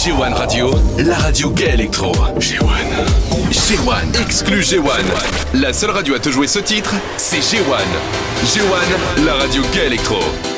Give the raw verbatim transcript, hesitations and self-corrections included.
G un Radio, la radio gay électro. G un. G un, exclu G un. La seule radio à te jouer ce titre, c'est G un. G un, la radio gay électro.